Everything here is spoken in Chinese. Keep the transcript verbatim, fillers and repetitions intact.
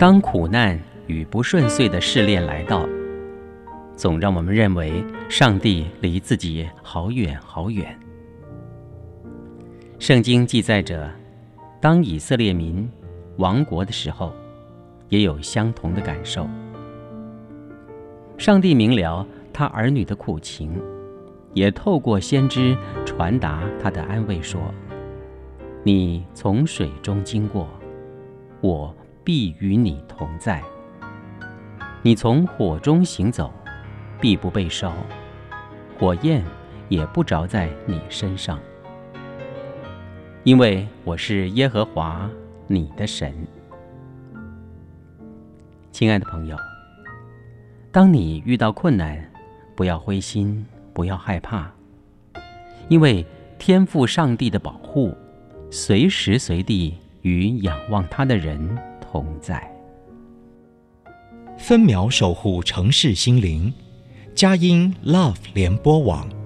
当苦难与不顺遂的试炼来到，总让我们认为上帝离自己好远好远。圣经记载着，当以色列民亡国的时候，也有相同的感受。上帝明了他儿女的苦情，也透过先知传达他的安慰说：你从水中经过，我必与你同在；你从火中行走，必不被烧，火焰也不着在你身上，因为我是耶和华你的神。亲爱的朋友，当你遇到困难，不要灰心，不要害怕，因为天父上帝的保护随时随地与仰望他的人同在。 分秒守护城市心灵，佳音 Love 联播网。